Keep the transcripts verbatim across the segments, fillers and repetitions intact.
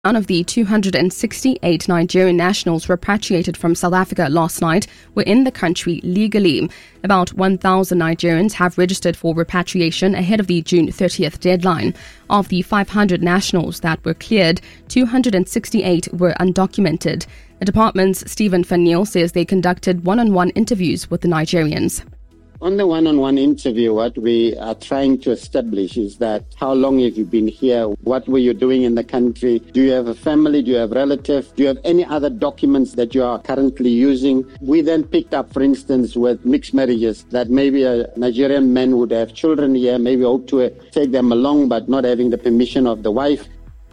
None of the two hundred sixty-eight Nigerian nationals repatriated from South Africa last night were in the country legally. About one thousand Nigerians have registered for repatriation ahead of the June thirtieth deadline. Of the five hundred nationals that were cleared, two hundred sixty-eight were undocumented. The department's Stephen Van Niel says they conducted one-on-one interviews with the Nigerians. On the one-on-one interview, what we are trying to establish is that how long have you been here? What were you doing in the country? Do you have a family? Do you have relatives? Do you have any other documents that you are currently using? We then picked up, for instance, with mixed marriages, that maybe a Nigerian man would have children here, maybe hope to take them along, but not having the permission of the wife.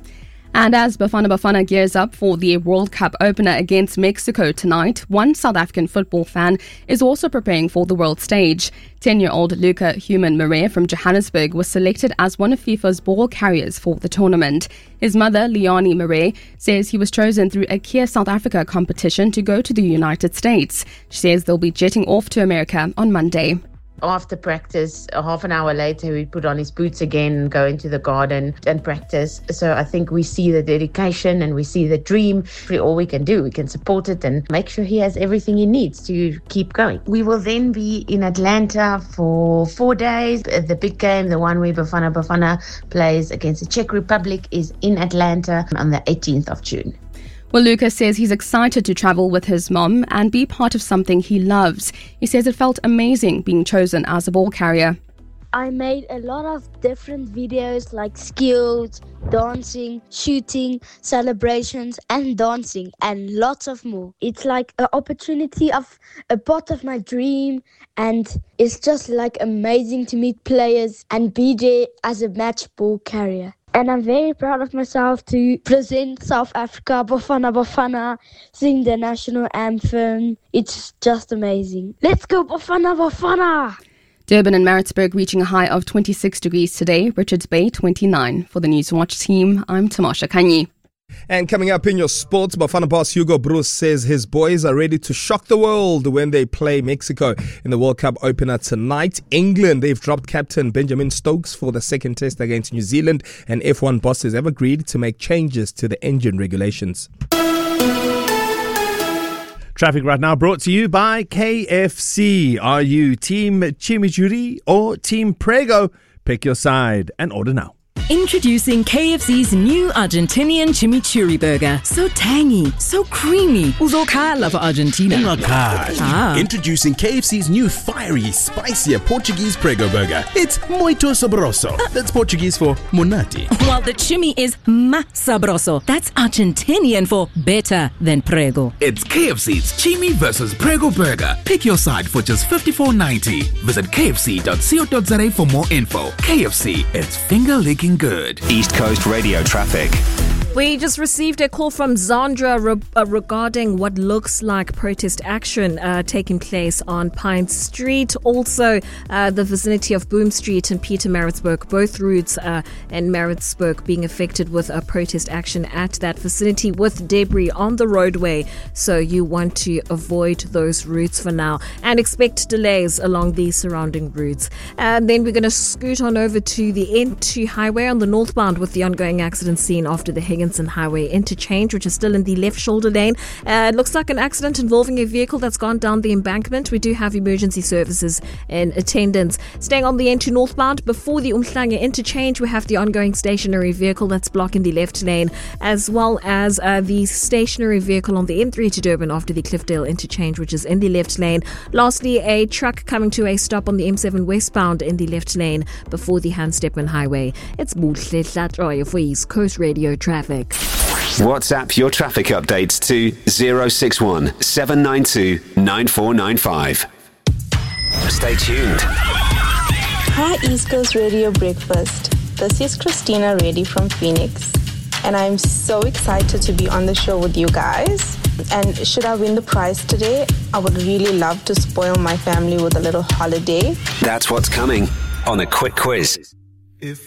And as Bafana Bafana gears up for the World Cup opener against Mexico tonight, one South African football fan is also preparing for the world stage. ten-year-old Luca Human Murray from Johannesburg was selected as one of FIFA's ball carriers for the tournament. His mother, Leonie Murray, says he was chosen through a Kia South Africa competition to go to the United States. She says they'll be jetting off to America on Monday. After practice, a half an hour later, we put on his boots again and go into the garden and practice. So I think we see the dedication and we see the dream. All we can do, we can support it and make sure he has everything he needs to keep going. We will then be in Atlanta for four days. The big game, the one where Bafana Bafana plays against the Czech Republic, is in Atlanta on the eighteenth of June. Well, Lucas says he's excited to travel with his mom and be part of something he loves. He says it felt amazing being chosen as a ball carrier. I made a lot of different videos like skills, dancing, shooting, celebrations and dancing and lots of more. It's like an opportunity of a part of my dream, and it's just like amazing to meet players and be there as a match ball carrier. And I'm very proud of myself to present South Africa, Bafana Bafana, sing the national anthem. It's just amazing. Let's go Bafana Bafana! Durban and Maritzburg reaching a high of twenty-six degrees today, Richards Bay twenty-nine. For the Newswatch team, I'm Tamasha Kanyi. And coming up in your sports, Bafana boss Hugo Broos says his boys are ready to shock the world when they play Mexico in the World Cup opener tonight. England, they've dropped captain Benjamin Stokes for the second test against New Zealand, and F one bosses have agreed to make changes to the engine regulations. Traffic right now brought to you by K F C. Are you Team Chimichurri or Team Prego? Pick your side and order now. Introducing K F C's new Argentinian Chimichurri Burger. So tangy, so creamy. Uzokhala for Argentina. Ah. Introducing K F C's new fiery, spicier Portuguese Prego Burger. It's muito sabroso. That's Portuguese for monati. While the chimi is más sabroso. That's Argentinian for better than Prego. It's K F C's Chimi versus Prego Burger. Pick your side for just fifty-four ninety. Visit k f c dot co dot za for more info. K F C, it's finger-licking good. East Coast Radio traffic. We just received a call from Zandra re- uh, regarding what looks like protest action uh, taking place on Pine Street. Also, uh, the vicinity of Boom Street and Peter Maritzburg, both routes uh, in Maritzburg being affected with a protest action at that vicinity with debris on the roadway. So you want to avoid those routes for now and expect delays along the surrounding routes. And then we're going to scoot on over to the N two highway on the northbound with the ongoing accident scene after the Higginson Highway interchange, which is still in the left shoulder lane. Uh, it looks like an accident involving a vehicle that's gone down the embankment. We do have emergency services in attendance. Staying on the N two northbound, before the Umhlanga interchange, we have the ongoing stationary vehicle that's blocking the left lane, as well as uh, the stationary vehicle on the N three to Durban after the Cliffdale interchange, which is in the left lane. Lastly, a truck coming to a stop on the M seven westbound in the left lane before the Hans Stepman Highway. It's Buhle Tlatroy for East Coast Radio Traffic. WhatsApp your traffic updates to zero six one seven nine two nine four nine five. Stay tuned. Hi East Coast Radio Breakfast. This is Christina Reddy from Phoenix, and I'm so excited to be on the show with you guys. And should I win the prize today, I would really love to spoil my family with a little holiday. That's what's coming on a quick quiz. If